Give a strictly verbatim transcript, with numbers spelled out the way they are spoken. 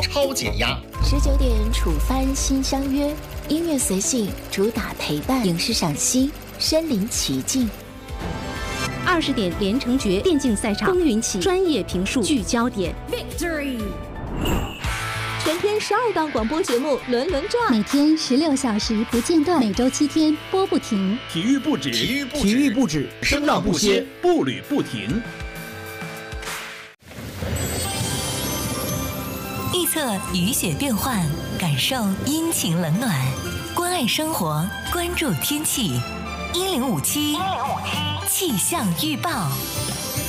超解压。 十九点楚帆新相约，音乐随性，主打陪伴，影视赏析，身临其境。 二十点连城诀电竞赛场风云起，专业评述聚焦点 Victory。 全天十二档广播节目轮轮转， 每天十六小时不间断，每周七天播不停。 体育不止， 体育不止， 体育不止，声浪不歇，步履不停。 预测雨雪变幻，感受阴晴冷暖，关爱生活，关注天气。一零五七气象预报。